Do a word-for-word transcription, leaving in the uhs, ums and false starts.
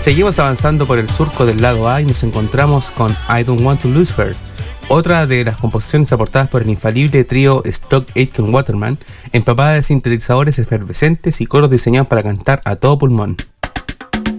Seguimos avanzando por el surco del lado A y nos encontramos con I Don't Want to Lose Her, otra de las composiciones aportadas por el infalible trío Stock Aitken Waterman, empapada de sintetizadores efervescentes y coros diseñados para cantar a todo pulmón.